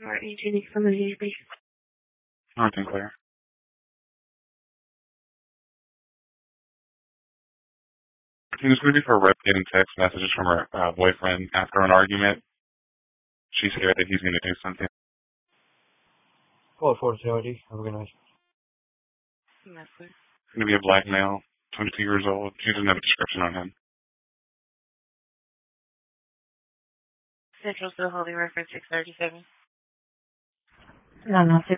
Martin Unique from the UB. North and Clear. He was going to be for a rep getting text messages from her boyfriend after an argument. She's scared that he's going to do something. Call 470. Have a good night. Nestle. Going to be a black male, 22 years old. She doesn't have a description on him. Central still holding reference 637. No, no,